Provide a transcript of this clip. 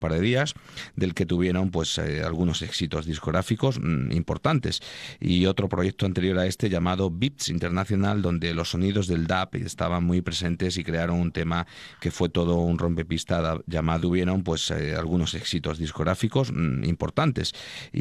par de días, del que tuvieron pues algunos éxitos discográficos importantes, y otro proyecto anterior a este llamado Beats International, donde los sonidos del dub estaban muy presentes y crearon un tema que fue todo un rompepista llamado, tuvieron pues algunos éxitos discográficos importantes.